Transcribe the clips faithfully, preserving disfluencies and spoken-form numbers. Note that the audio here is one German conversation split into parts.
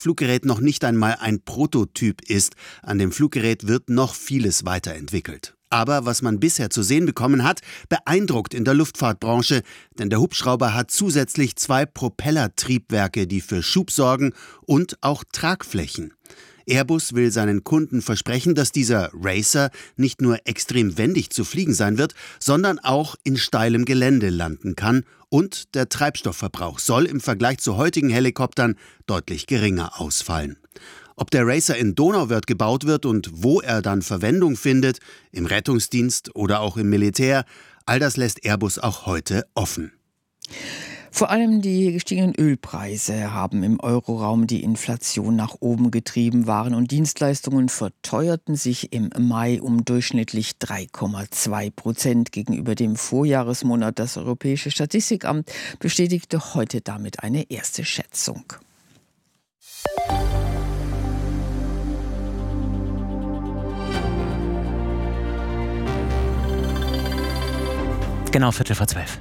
Fluggerät noch nicht einmal ein Prototyp ist. An dem Fluggerät wird noch vieles weiterentwickelt. Aber was man bisher zu sehen bekommen hat, beeindruckt in der Luftfahrtbranche, denn der Hubschrauber hat zusätzlich zwei Propellertriebwerke, die für Schub sorgen, und auch Tragflächen. Airbus will seinen Kunden versprechen, dass dieser Racer nicht nur extrem wendig zu fliegen sein wird, sondern auch in steilem Gelände landen kann, und der Treibstoffverbrauch soll im Vergleich zu heutigen Helikoptern deutlich geringer ausfallen. Ob der Racer in Donauwörth gebaut wird und wo er dann Verwendung findet, im Rettungsdienst oder auch im Militär, all das lässt Airbus auch heute offen. Vor allem die gestiegenen Ölpreise haben im Euroraum die Inflation nach oben getrieben. Waren und Dienstleistungen verteuerten sich im Mai um durchschnittlich drei Komma zwei Prozent gegenüber dem Vorjahresmonat. Das Europäische Statistikamt bestätigte heute damit eine erste Schätzung. Genau Viertel vor zwölf.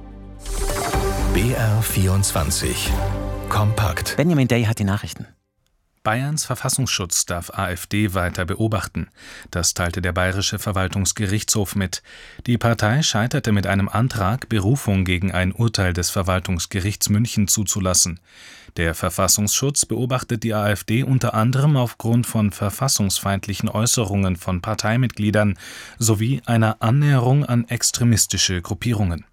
B R vierundzwanzig. Kompakt. Benjamin Day hat die Nachrichten. Bayerns Verfassungsschutz darf AfD weiter beobachten. Das teilte der Bayerische Verwaltungsgerichtshof mit. Die Partei scheiterte mit einem Antrag, Berufung gegen ein Urteil des Verwaltungsgerichts München zuzulassen. Der Verfassungsschutz beobachtet die AfD unter anderem aufgrund von verfassungsfeindlichen Äußerungen von Parteimitgliedern sowie einer Annäherung an extremistische Gruppierungen.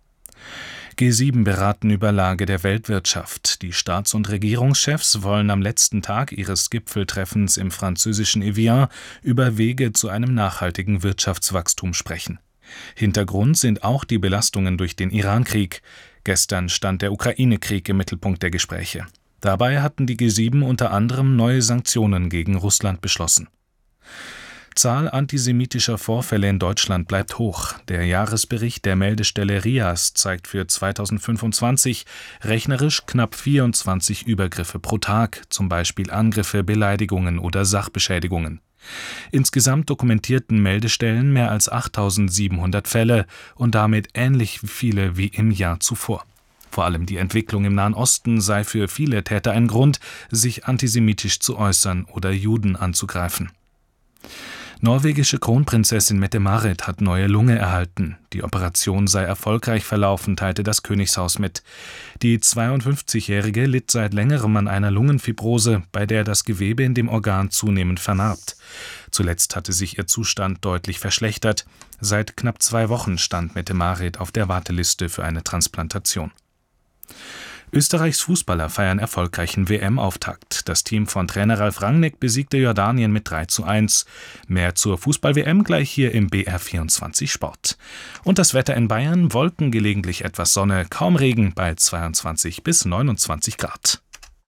G sieben beraten über Lage der Weltwirtschaft. Die Staats- und Regierungschefs wollen am letzten Tag ihres Gipfeltreffens im französischen Evian über Wege zu einem nachhaltigen Wirtschaftswachstum sprechen. Hintergrund sind auch die Belastungen durch den Iran-Krieg. Gestern stand der Ukraine-Krieg im Mittelpunkt der Gespräche. Dabei hatten die G sieben unter anderem neue Sanktionen gegen Russland beschlossen. Zahl antisemitischer Vorfälle in Deutschland bleibt hoch. Der Jahresbericht der Meldestelle R I A S zeigt für zweitausendfünfundzwanzig rechnerisch knapp vierundzwanzig Übergriffe pro Tag, zum Beispiel Angriffe, Beleidigungen oder Sachbeschädigungen. Insgesamt dokumentierten Meldestellen mehr als achttausendsiebenhundert Fälle und damit ähnlich viele wie im Jahr zuvor. Vor allem die Entwicklung im Nahen Osten sei für viele Täter ein Grund, sich antisemitisch zu äußern oder Juden anzugreifen. Norwegische Kronprinzessin Mette-Marit hat neue Lunge erhalten. Die Operation sei erfolgreich verlaufen, teilte das Königshaus mit. Die zweiundfünfzigjährige litt seit längerem an einer Lungenfibrose, bei der das Gewebe in dem Organ zunehmend vernarbt. Zuletzt hatte sich ihr Zustand deutlich verschlechtert. Seit knapp zwei Wochen stand Mette-Marit auf der Warteliste für eine Transplantation. Österreichs Fußballer feiern erfolgreichen W M-Auftakt. Das Team von Trainer Ralf Rangnick besiegte Jordanien mit drei zu eins. Mehr zur Fußball-W M gleich hier im B R vierundzwanzig Sport. Und das Wetter in Bayern: Wolken, gelegentlich etwas Sonne, kaum Regen bei zweiundzwanzig bis neunundzwanzig Grad.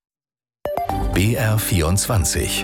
B R vierundzwanzig.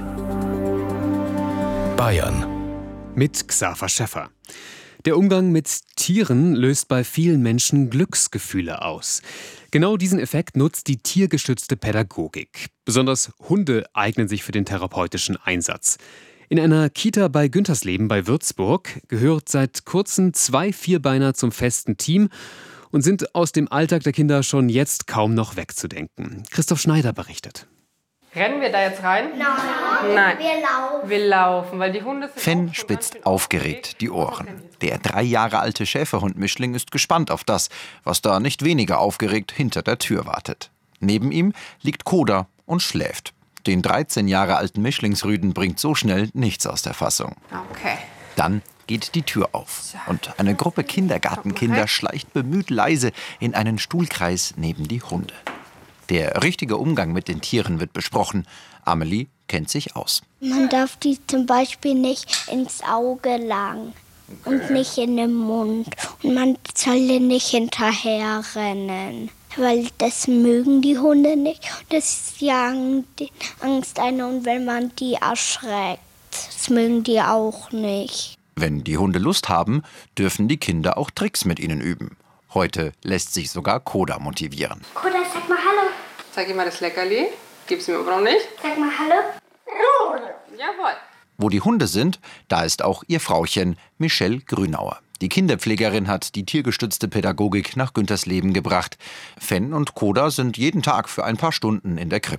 Bayern. Mit Xaver Schäffer. Der Umgang mit Tieren löst bei vielen Menschen Glücksgefühle aus. Genau diesen Effekt nutzt die tiergestützte Pädagogik. Besonders Hunde eignen sich für den therapeutischen Einsatz. In einer Kita bei Güntersleben bei Würzburg gehört seit kurzem zwei Vierbeiner zum festen Team und sind aus dem Alltag der Kinder schon jetzt kaum noch wegzudenken. Christoph Schneider berichtet. Rennen wir da jetzt rein? Nein, Nein. wir laufen. Wir laufen, weil die Hunde sind Fenn auch schon spitzt ganz schön aufgeregt die Ohren. aufgeregt. Der drei Jahre alte Schäferhund-Mischling ist gespannt auf das, was da nicht weniger aufgeregt hinter der Tür wartet. Neben ihm liegt Koda und schläft. Den dreizehn Jahre alten Mischlingsrüden bringt so schnell nichts aus der Fassung. Okay. Dann geht die Tür auf und eine Gruppe Kindergartenkinder schleicht bemüht leise in einen Stuhlkreis neben die Hunde. Der richtige Umgang mit den Tieren wird besprochen. Amelie kennt sich aus. Man darf die zum Beispiel nicht ins Auge langen und nicht in den Mund. Und man soll nicht hinterher rennen, weil das mögen die Hunde nicht. Das jagen die Angst ein, und wenn man die erschreckt, das mögen die auch nicht. Wenn die Hunde Lust haben, dürfen die Kinder auch Tricks mit ihnen üben. Heute lässt sich sogar Koda motivieren. Koda, sag mal Hallo. Zeig ihm mal das Leckerli. Gib's mir aber noch nicht. Sag mal Hallo. Jawohl. Wo die Hunde sind, da ist auch ihr Frauchen, Michelle Grünauer. Die Kinderpflegerin hat die tiergestützte Pädagogik nach Güntersleben gebracht. Fenn und Koda sind jeden Tag für ein paar Stunden in der Krippe.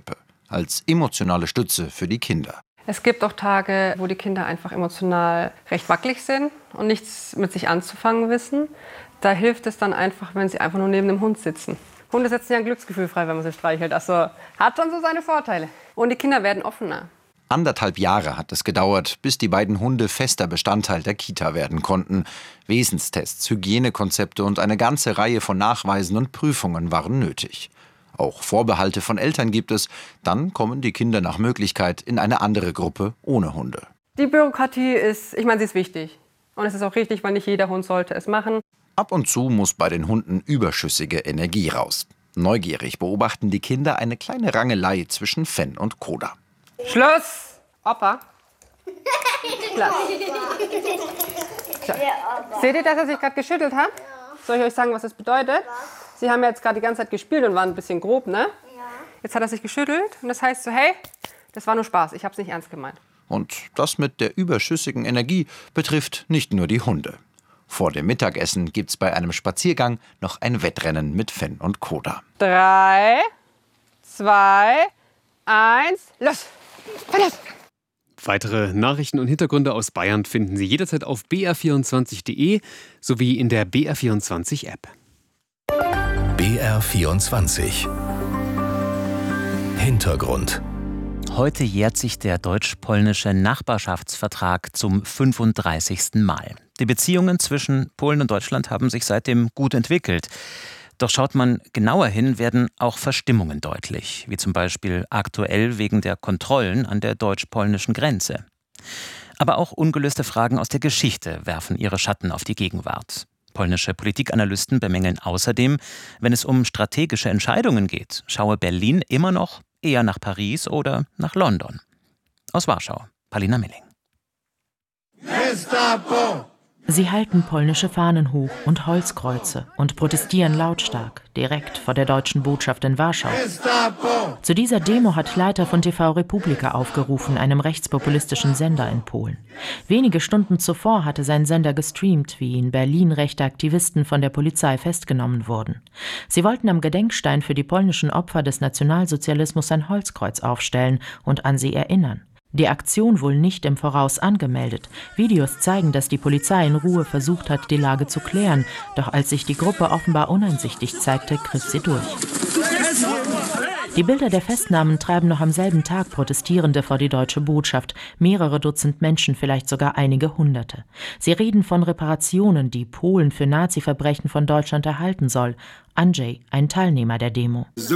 als emotionale Stütze für die Kinder. Es gibt auch Tage, wo die Kinder einfach emotional recht wackelig sind und nichts mit sich anzufangen wissen. Da hilft es dann einfach, wenn sie einfach nur neben dem Hund sitzen. Hunde setzen ja ein Glücksgefühl frei, wenn man sie streichelt. Also hat schon so seine Vorteile. Und die Kinder werden offener. Anderthalb Jahre hat es gedauert, bis die beiden Hunde fester Bestandteil der Kita werden konnten. Wesenstests, Hygienekonzepte und eine ganze Reihe von Nachweisen und Prüfungen waren nötig. Auch Vorbehalte von Eltern gibt es. Dann kommen die Kinder nach Möglichkeit in eine andere Gruppe ohne Hunde. Die Bürokratie ist, ich meine, sie ist wichtig. Und es ist auch richtig, weil nicht jeder Hund sollte es machen. Ab und zu muss bei den Hunden überschüssige Energie raus. Neugierig beobachten die Kinder eine kleine Rangelei zwischen Fenn und Koda. Schluss! Opa. Platz. So. Seht ihr, dass er sich gerade geschüttelt hat? Soll ich euch sagen, was das bedeutet? Sie haben ja jetzt gerade die ganze Zeit gespielt und waren ein bisschen grob, ne? Jetzt hat er sich geschüttelt und das heißt so, hey, das war nur Spaß, ich habe es nicht ernst gemeint. Und das mit der überschüssigen Energie betrifft nicht nur die Hunde. Vor dem Mittagessen gibt's bei einem Spaziergang noch ein Wettrennen mit Fenn und Koda. Drei, zwei, eins, los! Los! Weitere Nachrichten und Hintergründe aus Bayern finden Sie jederzeit auf b r vierundzwanzig punkt de sowie in der B R vierundzwanzig App. B R vierundzwanzig Hintergrund. Heute jährt sich der deutsch-polnische Nachbarschaftsvertrag zum fünfunddreißigsten Mal. Die Beziehungen zwischen Polen und Deutschland haben sich seitdem gut entwickelt. Doch schaut man genauer hin, werden auch Verstimmungen deutlich, wie zum Beispiel aktuell wegen der Kontrollen an der deutsch-polnischen Grenze. Aber auch ungelöste Fragen aus der Geschichte werfen ihre Schatten auf die Gegenwart. Polnische Politikanalysten bemängeln außerdem, wenn es um strategische Entscheidungen geht, schaue Berlin immer noch eher nach Paris oder nach London. Aus Warschau, Palina Milling. Sie halten polnische Fahnen hoch und Holzkreuze und protestieren lautstark, direkt vor der deutschen Botschaft in Warschau. Zu dieser Demo hat Leiter von T V Republika aufgerufen, einem rechtspopulistischen Sender in Polen. Wenige Stunden zuvor hatte sein Sender gestreamt, wie in Berlin rechte Aktivisten von der Polizei festgenommen wurden. Sie wollten am Gedenkstein für die polnischen Opfer des Nationalsozialismus ein Holzkreuz aufstellen und an sie erinnern. Die Aktion wohl nicht im Voraus angemeldet. Videos zeigen, dass die Polizei in Ruhe versucht hat, die Lage zu klären. Doch als sich die Gruppe offenbar uneinsichtig zeigte, griff sie durch. Die Bilder der Festnahmen treiben noch am selben Tag Protestierende vor die deutsche Botschaft. Mehrere Dutzend Menschen, vielleicht sogar einige Hunderte. Sie reden von Reparationen, die Polen für Nazi-Verbrechen von Deutschland erhalten soll. Andrzej, ein Teilnehmer der Demo. Sie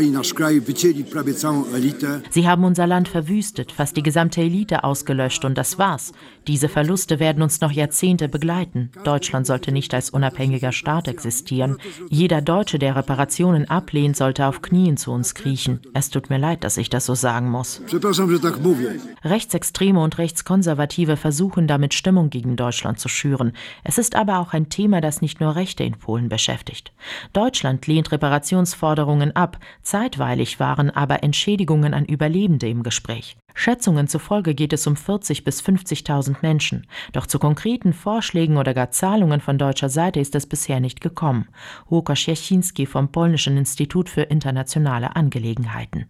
haben unser Land verwüstet, fast die gesamte Elite ausgelöscht und das war's. Diese Verluste werden uns noch Jahrzehnte begleiten. Deutschland sollte nicht als unabhängiger Staat existieren. Jeder Deutsche, der Reparationen ablehnt, sollte auf Knien zu uns kriechen. Es tut mir leid, dass ich das so sagen muss. Rechtsextreme und Rechtskonservative versuchen damit Stimmung gegen Deutschland zu schüren. Es ist aber auch ein Thema, das nicht nur Rechte in Polen beschäftigt. Deutschland lehnt Reparationsforderungen ab. Zeitweilig waren aber Entschädigungen an Überlebende im Gespräch. Schätzungen zufolge geht es um vierzigtausend bis fünfzigtausend Menschen. Doch zu konkreten Vorschlägen oder gar Zahlungen von deutscher Seite ist es bisher nicht gekommen. Łukasz Jasiński vom Polnischen Institut für internationale Angelegenheiten.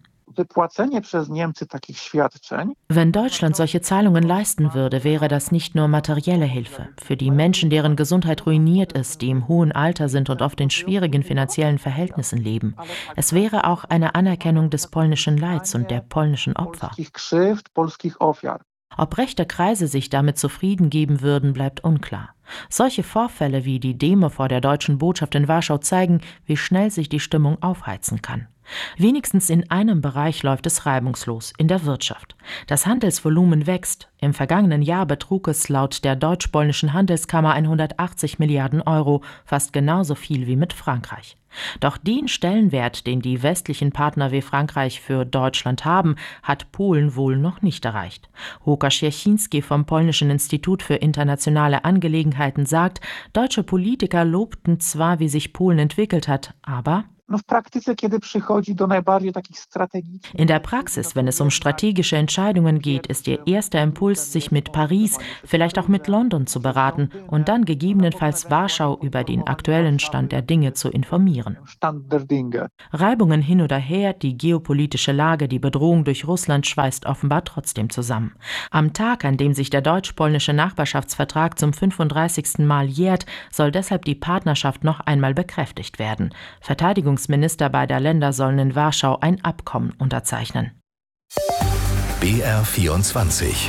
Wenn Deutschland solche Zahlungen leisten würde, wäre das nicht nur materielle Hilfe. Für die Menschen, deren Gesundheit ruiniert ist, die im hohen Alter sind und oft in schwierigen finanziellen Verhältnissen leben. Es wäre auch eine Anerkennung des polnischen Leids und der polnischen Opfer. Ob rechte Kreise sich damit zufrieden geben würden, bleibt unklar. Solche Vorfälle wie die Demo vor der deutschen Botschaft in Warschau zeigen, wie schnell sich die Stimmung aufheizen kann. Wenigstens in einem Bereich läuft es reibungslos, in der Wirtschaft. Das Handelsvolumen wächst. Im vergangenen Jahr betrug es laut der deutsch-polnischen Handelskammer hundertachtzig Milliarden Euro, fast genauso viel wie mit Frankreich. Doch den Stellenwert, den die westlichen Partner wie Frankreich für Deutschland haben, hat Polen wohl noch nicht erreicht. Łukasz Jasiński vom Polnischen Institut für internationale Angelegenheiten sagt, deutsche Politiker lobten zwar, wie sich Polen entwickelt hat, aber In der Praxis, wenn es um strategische Entscheidungen geht, ist ihr erster Impuls, sich mit Paris, vielleicht auch mit London zu beraten und dann gegebenenfalls Warschau über den aktuellen Stand der Dinge zu informieren. Reibungen hin oder her, die geopolitische Lage, die Bedrohung durch Russland schweißt offenbar trotzdem zusammen. Am Tag, an dem sich der deutsch-polnische Nachbarschaftsvertrag zum fünfunddreißigsten Mal jährt, soll deshalb die Partnerschaft noch einmal bekräftigt werden. Verteidigungsminister beider Länder sollen in Warschau ein Abkommen unterzeichnen. B R vierundzwanzig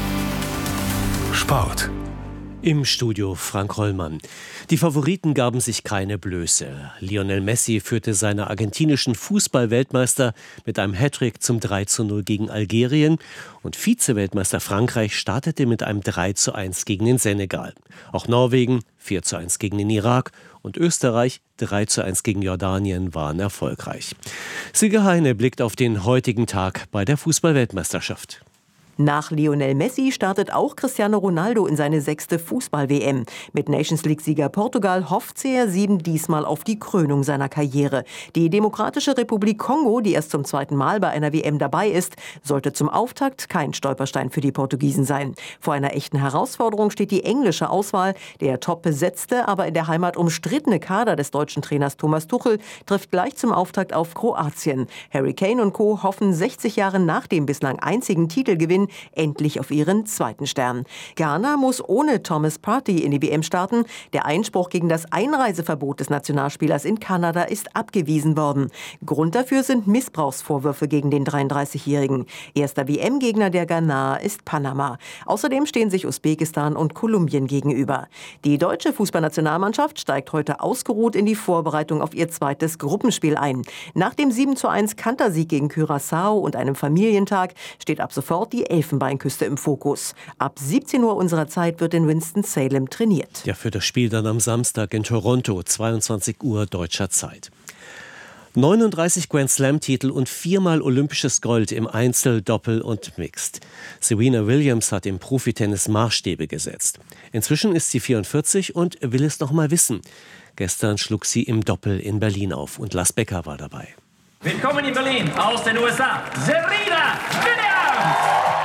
Sport. Im Studio Frank Hollmann. Die Favoriten gaben sich keine Blöße. Lionel Messi führte seine argentinischen Fußball-Weltmeister mit einem Hattrick zum drei zu null gegen Algerien und Vize-Weltmeister Frankreich startete mit einem drei zu eins gegen den Senegal. Auch Norwegen vier zu eins gegen den Irak und Österreich drei zu eins gegen Jordanien waren erfolgreich. Silke Heine blickt auf den heutigen Tag bei der Fußball-Weltmeisterschaft. Nach Lionel Messi startet auch Cristiano Ronaldo in seine sechste Fußball-W M. Mit Nations-League-Sieger Portugal hofft C R sieben diesmal auf die Krönung seiner Karriere. Die Demokratische Republik Kongo, die erst zum zweiten Mal bei einer W M dabei ist, sollte zum Auftakt kein Stolperstein für die Portugiesen sein. Vor einer echten Herausforderung steht die englische Auswahl. Der top besetzte, aber in der Heimat umstrittene Kader des deutschen Trainers Thomas Tuchel trifft gleich zum Auftakt auf Kroatien. Harry Kane und Co. hoffen sechzig Jahre nach dem bislang einzigen Titelgewinn endlich auf ihren zweiten Stern. Ghana muss ohne Thomas Partey in die W M starten. Der Einspruch gegen das Einreiseverbot des Nationalspielers in Kanada ist abgewiesen worden. Grund dafür sind Missbrauchsvorwürfe gegen den dreiunddreißigjährigen. Erster W M-Gegner der Ghanaer ist Panama. Außerdem stehen sich Usbekistan und Kolumbien gegenüber. Die deutsche Fußballnationalmannschaft steigt heute ausgeruht in die Vorbereitung auf ihr zweites Gruppenspiel ein. Nach dem sieben zu eins Kantersieg gegen Curaçao und einem Familientag steht ab sofort die Elfenbeinküste im Fokus. Ab siebzehn Uhr unserer Zeit wird in Winston-Salem trainiert. Ja, für das Spiel dann am Samstag in Toronto, zweiundzwanzig Uhr deutscher Zeit. neununddreißig Grand-Slam-Titel und viermal olympisches Gold im Einzel, Doppel und Mixed. Serena Williams hat im Profitennis Maßstäbe gesetzt. Inzwischen ist sie vierundvierzig und will es noch mal wissen. Gestern schlug sie im Doppel in Berlin auf und Lars Becker war dabei. Willkommen in Berlin aus den U S A, Serena Williams!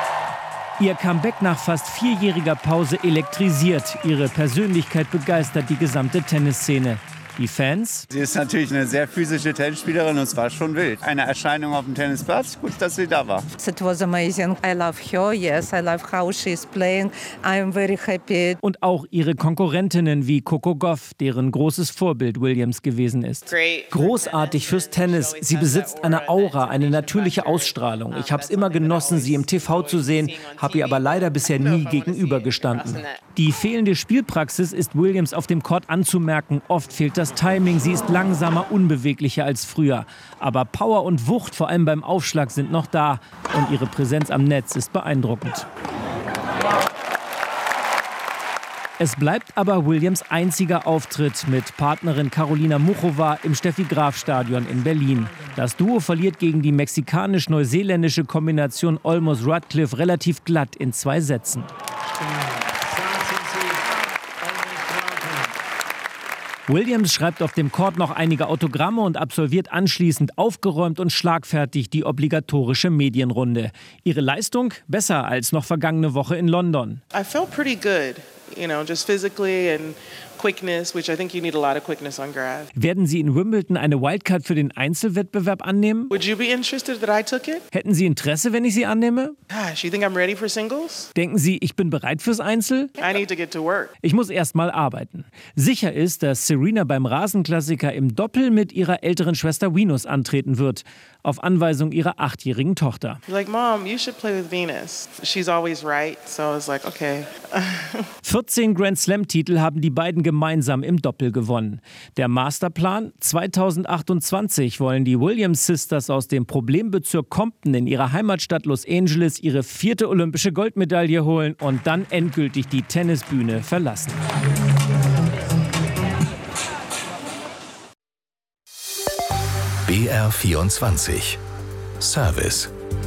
Ihr Comeback nach fast vierjähriger Pause elektrisiert. Ihre Persönlichkeit begeistert die gesamte Tennisszene. Die Fans? Sie ist natürlich eine sehr physische Tennisspielerin und es war schon wild. Eine Erscheinung auf dem Tennisplatz, gut, dass sie da war. It was amazing. I love her, yes, I love how she's playing. I'm very happy. Und auch ihre Konkurrentinnen wie Coco Gauff, deren großes Vorbild Williams gewesen ist. Großartig fürs Tennis. Sie besitzt eine Aura, eine natürliche Ausstrahlung. Ich habe es immer genossen, sie im T V zu sehen, habe ihr aber leider bisher nie gegenübergestanden. Die fehlende Spielpraxis ist Williams auf dem Court anzumerken. Oft fehlt das Timing, sie ist langsamer, unbeweglicher als früher. Aber Power und Wucht, vor allem beim Aufschlag, sind noch da. Und ihre Präsenz am Netz ist beeindruckend. Es bleibt aber Williams' einziger Auftritt mit Partnerin Karolina Muchova im Steffi-Graf-Stadion in Berlin. Das Duo verliert gegen die mexikanisch-neuseeländische Kombination Olmos-Radcliffe relativ glatt in zwei Sätzen. Williams schreibt auf dem Court noch einige Autogramme und absolviert anschließend aufgeräumt und schlagfertig die obligatorische Medienrunde. Ihre Leistung besser als noch vergangene Woche in London. I felt pretty good, you know, just physically and quickness, which I think you need a lot of quickness on grass. Werden Sie in Wimbledon eine Wildcard für den Einzelwettbewerb annehmen? Would you be interested that I took it? Hätten Sie Interesse, wenn ich sie annehme? Gosh, you think I'm ready for singles? Denken Sie, ich bin bereit fürs Einzel? I need to get to work. Ich muss erst mal arbeiten. Sicher ist, dass Serena beim Rasenklassiker im Doppel mit ihrer älteren Schwester Venus antreten wird, auf Anweisung ihrer achtjährigen Tochter. You're like, Mom, you should play with Venus. She's always right, so I was like, okay. vierzehn Grand-Slam-Titel haben die beiden gemeinsam im Doppel gewonnen. Der Masterplan? zweitausendachtundzwanzig wollen die Williams Sisters aus dem Problembezirk Compton in ihrer Heimatstadt Los Angeles ihre vierte olympische Goldmedaille holen und dann endgültig die Tennisbühne verlassen. B R vierundzwanzig Service.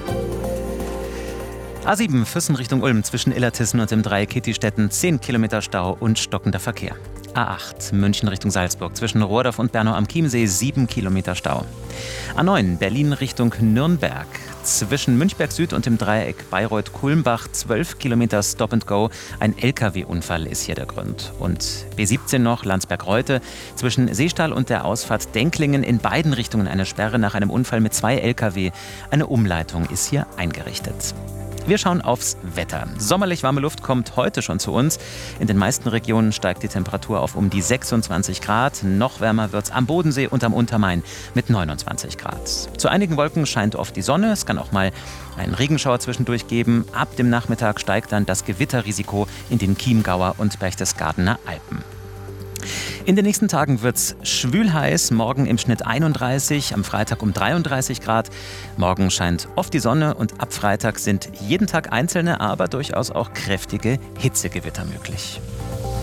A sieben Füssen Richtung Ulm zwischen Illertissen und dem Dreieck Kietistetten, zehn Kilometer Stau und stockender Verkehr. A acht München Richtung Salzburg zwischen Rohrdorf und Bernau am Chiemsee sieben Kilometer Stau. A neun Berlin Richtung Nürnberg zwischen Münchberg Süd und dem Dreieck Bayreuth-Kulmbach zwölf Kilometer Stop and Go. Ein L K W-Unfall ist hier der Grund. Und B siebzehn noch Landsberg-Reutte zwischen Seestall und der Ausfahrt Denklingen in beiden Richtungen eine Sperre nach einem Unfall mit zwei L K W. Eine Umleitung ist hier eingerichtet. Wir schauen aufs Wetter. Sommerlich warme Luft kommt heute schon zu uns. In den meisten Regionen steigt die Temperatur auf um die sechsundzwanzig Grad. Noch wärmer wird's am Bodensee und am Untermain mit neunundzwanzig Grad. Zu einigen Wolken scheint oft die Sonne. Es kann auch mal einen Regenschauer zwischendurch geben. Ab dem Nachmittag steigt dann das Gewitterrisiko in den Chiemgauer und Berchtesgadener Alpen. In den nächsten Tagen wird es schwül heiß, morgen im Schnitt einunddreißig, am Freitag um dreiunddreißig Grad. Morgen scheint oft die Sonne und ab Freitag sind jeden Tag einzelne, aber durchaus auch kräftige Hitzegewitter möglich.